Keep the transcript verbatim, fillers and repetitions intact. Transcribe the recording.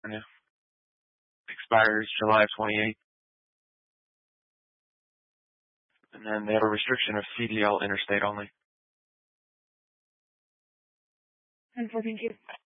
California. Expires July of twenty-eight. And then they have a restriction of C D L interstate only. ten four, thank you.